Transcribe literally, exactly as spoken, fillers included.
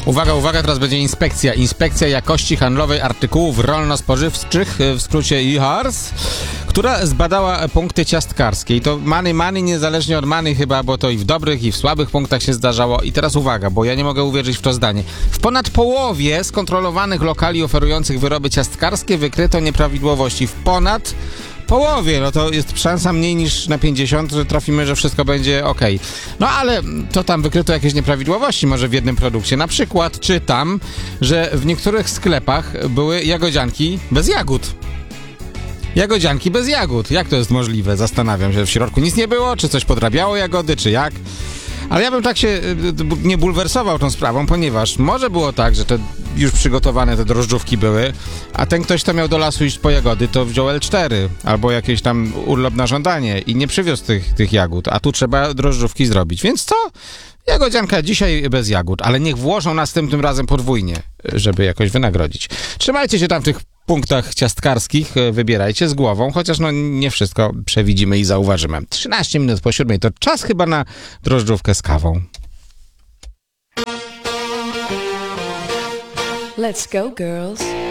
Uwaga, uwaga, teraz będzie inspekcja. Inspekcja jakości handlowej artykułów rolno-spożywczych, w skrócie I H A R S, która zbadała punkty ciastkarskie. I to many, many, niezależnie od many chyba, bo to i w dobrych, i w słabych punktach się zdarzało. I teraz uwaga, bo ja nie mogę uwierzyć w to zdanie. W ponad połowie skontrolowanych lokali oferujących wyroby ciastkarskie wykryto nieprawidłowości. W ponad połowie, no to jest szansa mniej niż na pięćdziesiąt, że trafimy, że wszystko będzie ok. No ale to tam wykryto jakieś nieprawidłowości może w jednym produkcie. Na przykład czytam, że w niektórych sklepach były jagodzianki bez jagód. Jagodzianki bez jagód. Jak to jest możliwe? Zastanawiam się. W środku nic nie było? Czy coś podrabiało jagody? Czy jak? Ale ja bym tak się nie bulwersował tą sprawą, ponieważ może było tak, że te już przygotowane te drożdżówki były, a ten ktoś, kto miał do lasu iść po jagody, to wziął L cztery albo jakieś tam urlop na żądanie i nie przywiózł tych, tych jagód, a tu trzeba drożdżówki zrobić. Więc co? Jagodzianka dzisiaj bez jagód, ale niech włożą następnym razem podwójnie, żeby jakoś wynagrodzić. Trzymajcie się tam w tych punktach ciastkarskich, wybierajcie z głową, chociaż no nie wszystko przewidzimy i zauważymy. trzynaście minut po siódmej to czas chyba na drożdżówkę z kawą. Let's go, girls.